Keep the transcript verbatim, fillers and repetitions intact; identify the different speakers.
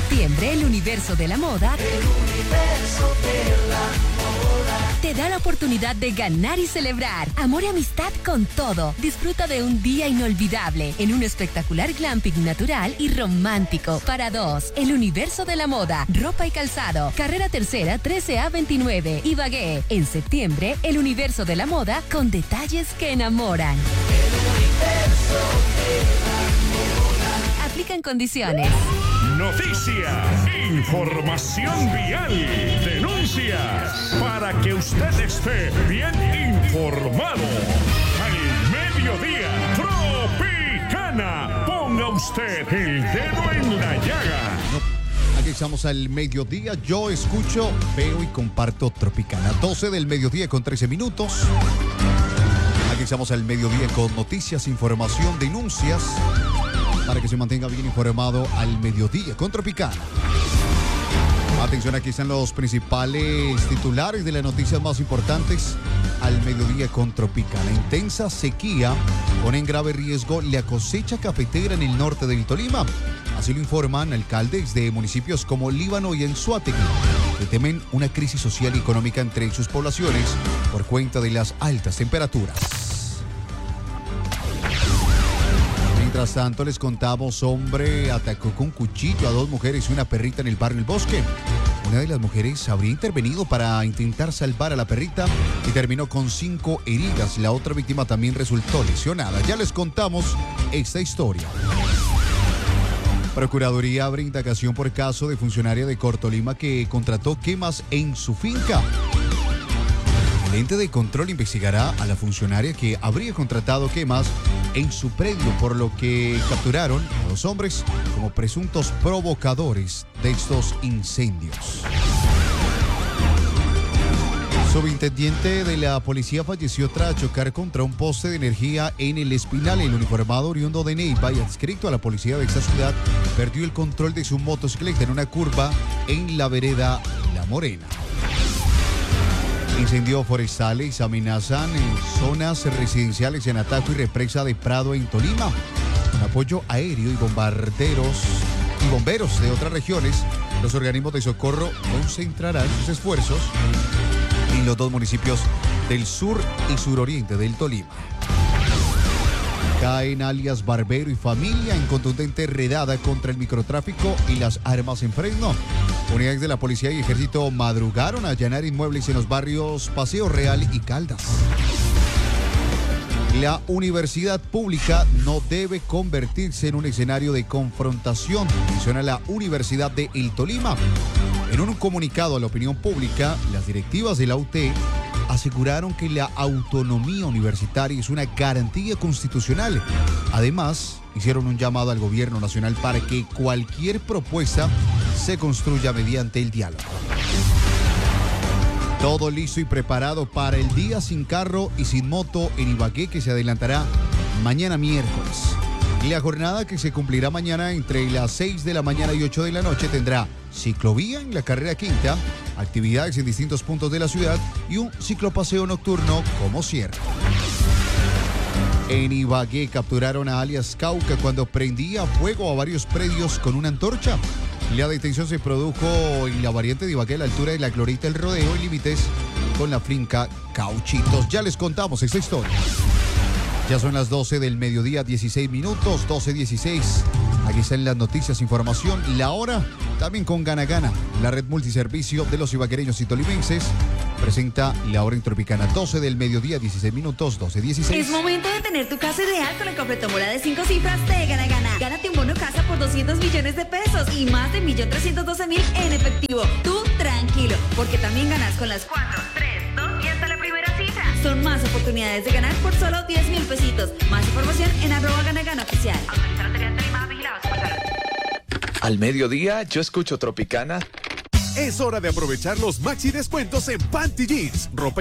Speaker 1: septiembre, el universo de la moda,
Speaker 2: el universo de la moda,
Speaker 1: te da la oportunidad de ganar y celebrar amor y amistad con todo. Disfruta de un día inolvidable en un espectacular glamping natural y romántico para dos. El universo de la moda, ropa y calzado, carrera tercera trece A veintinueve, Ibagué. En septiembre, el universo de la moda con detalles que enamoran.
Speaker 2: el universo de la moda.
Speaker 1: Aplican condiciones.
Speaker 3: Noticias, información vial, denuncias, para que usted esté bien informado. Al mediodía, Tropicana. Ponga usted el dedo en la llaga.
Speaker 4: Aquí estamos al mediodía. Yo escucho, veo y comparto Tropicana. doce del mediodía con trece minutos. Aquí estamos al mediodía con noticias, información, denuncias, para que se mantenga bien informado al mediodía con Tropicana. Atención, aquí están los principales titulares de las noticias más importantes al mediodía con Tropicana. Intensa sequía pone en grave riesgo la cosecha cafetera en el norte del Tolima. Así lo informan alcaldes de municipios como Líbano y Anzoátegui, que temen una crisis social y económica entre sus poblaciones por cuenta de las altas temperaturas. Mientras tanto, les contamos, hombre atacó con cuchillo a dos mujeres y una perrita en el barrio El Bosque. Una de las mujeres habría intervenido para intentar salvar a la perrita y terminó con cinco heridas. La otra víctima también resultó lesionada. Ya les contamos esta historia. Procuraduría abre indagación por caso de funcionaria de Cortolima que contrató quemas en su finca. El ente de control investigará a la funcionaria que habría contratado quemas en su predio, por lo que capturaron a los hombres como presuntos provocadores de estos incendios. Subintendente de la policía falleció tras chocar contra un poste de energía en El Espinal. El uniformado oriundo de Neiva y adscrito a la policía de esta ciudad perdió el control de su motocicleta en una curva en la vereda La Morena. Incendios forestales amenazan en zonas residenciales en Ataco y represa de Prado en Tolima. Con apoyo aéreo y bombarderos y bomberos de otras regiones, los organismos de socorro concentrarán sus esfuerzos en los dos municipios del sur y suroriente del Tolima. Caen alias Barbero y familia en contundente redada contra el microtráfico y las armas en Fresno. Unidades de la policía y ejército madrugaron a allanar inmuebles en los barrios Paseo Real y Caldas. La universidad pública no debe convertirse en un escenario de confrontación, menciona la Universidad de El Tolima. En un comunicado a la opinión pública, las directivas de la U T aseguraron que la autonomía universitaria es una garantía constitucional. Además, hicieron un llamado al gobierno nacional para que cualquier propuesta se construya mediante el diálogo. Todo listo y preparado para el día sin carro y sin moto en Ibagué, que se adelantará mañana miércoles. La jornada, que se cumplirá mañana entre las seis de la mañana y ocho de la noche, tendrá ciclovía en la carrera quinta, actividades en distintos puntos de la ciudad y un ciclopaseo nocturno como cierre. En Ibagué capturaron a alias Cauca cuando prendía fuego a varios predios con una antorcha. La detención se produjo en la variante de Ibagué a la altura de la Glorita El Rodeo, en límites con la finca Cauchitos. Ya les contamos esta historia. Ya son las doce del mediodía, dieciséis minutos, doce dieciséis. Aquí están las noticias, información, la hora, también con Gana Gana. La red multiservicio de los ibaguereños y tolimenses presenta la hora en Tropicana, doce del mediodía, dieciséis minutos, doce dieciséis.
Speaker 5: Es momento de tener tu casa ideal con la completomora de cinco cifras de Gana Gana. Gánate un bono casa por doscientos millones de pesos y más de un millón trescientos doce mil en efectivo. Tú tranquilo, porque también ganas con las cuatro, tres, dos y hasta la primera cifra. Son más oportunidades de ganar por solo diez mil pesitos. Más información en arroba Gana Gana oficial.
Speaker 6: Al mediodía yo escucho Tropicana.
Speaker 7: Es hora de aprovechar los maxi descuentos en Panty Jeans, ropa